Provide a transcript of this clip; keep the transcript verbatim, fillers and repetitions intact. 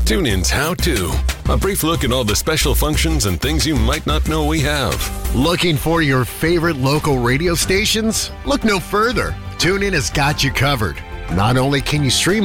TuneIn's How To. A brief look at all the special functions and things you might not know we have. Looking for your favorite local radio stations? Look no further. TuneIn has got you covered. Not only can you stream